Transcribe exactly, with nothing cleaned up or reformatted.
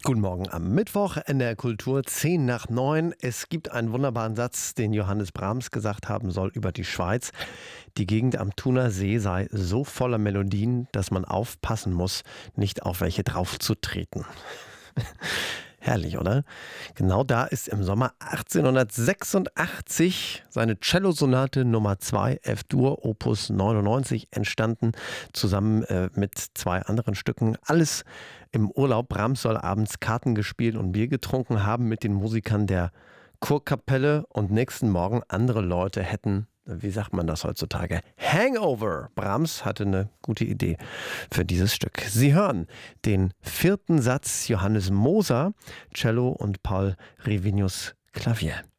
Guten Morgen am Mittwoch in der Kultur zehn nach neun. Es gibt einen wunderbaren Satz, den Johannes Brahms gesagt haben soll über die Schweiz. Die Gegend am Thuner See sei so voller Melodien, dass man aufpassen muss, nicht auf welche draufzutreten. Herrlich, oder? Genau da ist im Sommer achtzehnhundertsechsundachtzig seine Cellosonate Nummer zwei F-Dur Opus neunundneunzig entstanden, zusammen äh, mit zwei anderen Stücken. Alles im Urlaub. Brahms soll abends Karten gespielt und Bier getrunken haben mit den Musikern der Kurkapelle und nächsten Morgen andere Leute hätten, wie sagt man das heutzutage, Hangover. Brahms hatte eine gute Idee für dieses Stück. Sie hören den vierten Satz, Johannes Moser, Cello und Paul Revinius, Klavier.